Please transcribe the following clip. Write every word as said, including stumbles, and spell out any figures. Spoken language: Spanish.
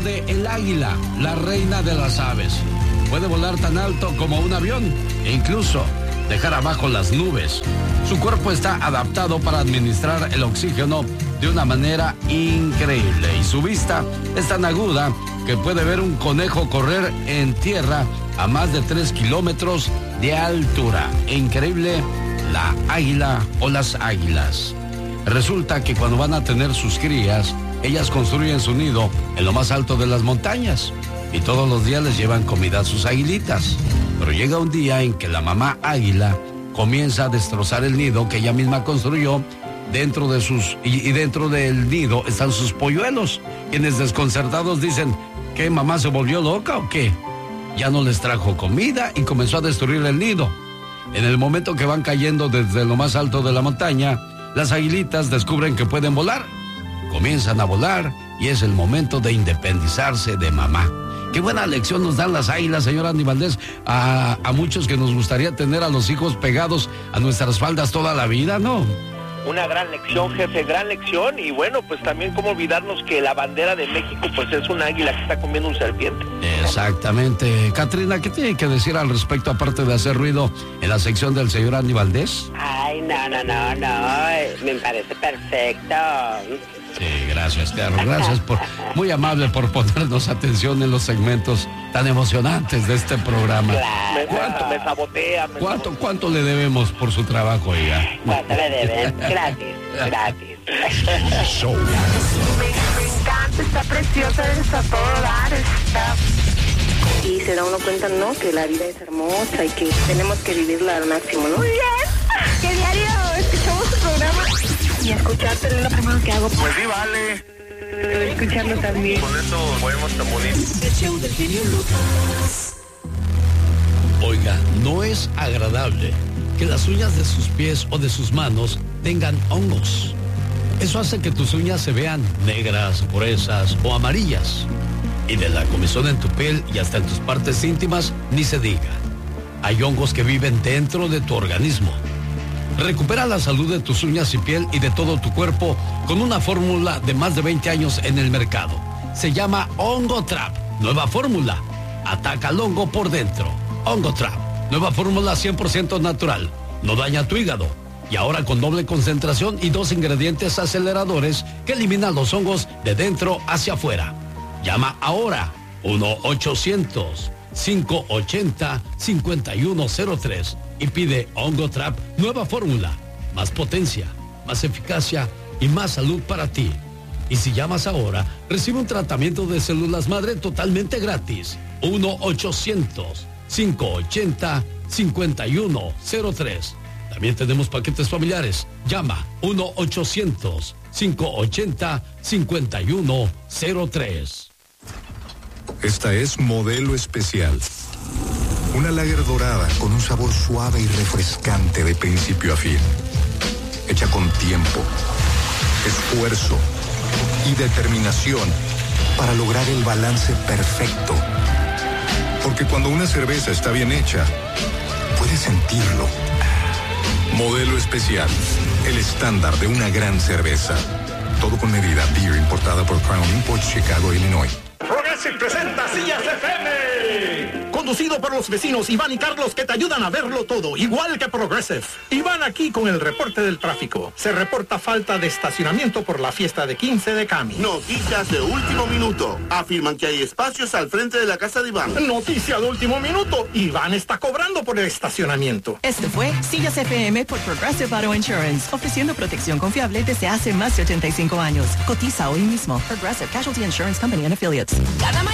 de el águila, la reina de las aves. Puede volar tan alto como un avión e incluso dejar abajo las nubes. Su cuerpo está adaptado para administrar el oxígeno de una manera increíble y su vista es tan aguda que puede ver un conejo correr en tierra a más de tres kilómetros de altura. Increíble la águila o las águilas. Resulta que cuando van a tener sus crías, ellas construyen su nido en lo más alto de las montañas y todos los días les llevan comida a sus aguilitas. Pero llega un día en que la mamá águila comienza a destrozar el nido que ella misma construyó. Dentro de sus y, y dentro del nido están sus polluelos, quienes desconcertados dicen: ¿qué, mamá se volvió loca o qué? Ya no les trajo comida y comenzó a destruir el nido. En el momento que van cayendo desde lo más alto de la montaña, las aguilitas descubren que pueden volar. Comienzan a volar y es el momento de independizarse de mamá. Qué buena lección nos dan las águilas, señor Andy Valdés, a, a muchos que nos gustaría tener a los hijos pegados a nuestras faldas toda la vida, ¿no? Una gran lección, jefe, gran lección. Y bueno, pues también cómo olvidarnos que la bandera de México pues es un águila que está comiendo un serpiente. Exactamente. Catrina, ¿qué tiene que decir al respecto aparte de hacer ruido en la sección del señor Andy Valdés? Ay, no, no, no, no, me parece perfecto. Sí, gracias, Carlos. Gracias por, muy amable por ponernos atención en los segmentos tan emocionantes de este programa. Claro. ¿Cuánto me sabotea? Me ¿Cuánto, sabotea. ¿Cuánto le debemos por su trabajo, oiga? ¿Cuánto le deben? Gratis, gratis. Show. Me, me encanta, está preciosa, está todo dar, está... Y se da uno cuenta, ¿no? Que la vida es hermosa y que tenemos que vivirla al máximo, ¿no? Muy bien, que diario escuchamos tu programa y escucharte es lo primero que hago. Pues sí, vale. Escucharlo también. Con eso podemos tan bonito. Oiga, no es agradable que las uñas de sus pies o de sus manos tengan hongos. Eso hace que tus uñas se vean negras, gruesas o amarillas. Y de la comezón en tu piel y hasta en tus partes íntimas, ni se diga. Hay hongos que viven dentro de tu organismo. Recupera la salud de tus uñas y piel y de todo tu cuerpo con una fórmula de más de veinte años en el mercado. Se llama Hongo Trap. Nueva fórmula. Ataca al hongo por dentro. Hongo Trap. Nueva fórmula cien por ciento natural. No daña tu hígado. Y ahora con doble concentración y dos ingredientes aceleradores que eliminan los hongos de dentro hacia afuera. Llama ahora uno ochocientos, cinco ochenta, cincuenta y uno cero tres y pide Hongo Trap nueva fórmula. Más potencia, más eficacia y más salud para ti. Y si llamas ahora, recibe un tratamiento de células madre totalmente gratis. uno ochocientos, cinco ochenta, cincuenta y uno cero tres. También tenemos paquetes familiares. Llama uno ochocientos, cinco ochenta, cincuenta y uno cero tres. Esta es Modelo Especial. Una lager dorada con un sabor suave y refrescante de principio a fin. Hecha con tiempo, esfuerzo y determinación para lograr el balance perfecto. Porque cuando una cerveza está bien hecha, puedes sentirlo. Modelo Especial, el estándar de una gran cerveza. Todo con medida. Beer importada por Crown Imports, Chicago, Illinois. Progressive presenta Sillas F M. Conducido por los vecinos Iván y Carlos, que te ayudan a verlo todo, igual que Progressive. Iván aquí con el reporte del tráfico. Se reporta falta de estacionamiento por la fiesta de quince de Cami. Noticias de último minuto. Afirman que hay espacios al frente de la casa de Iván. Noticia de último minuto. Iván está cobrando por el estacionamiento. Este fue Sillas F M por Progressive Auto Insurance, ofreciendo protección confiable desde hace más de ochenta y cinco años. Cotiza hoy mismo. Progressive Casualty Insurance Company and Affiliates. Cada mañana